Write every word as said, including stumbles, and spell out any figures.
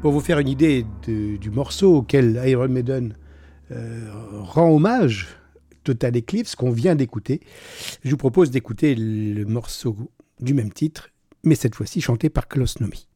Pour vous faire une idée de, du morceau auquel Iron Maiden euh, rend hommage, Total Eclipse, qu'on vient d'écouter, je vous propose d'écouter le morceau du même titre, mais cette fois-ci chanté par Klaus Nomi.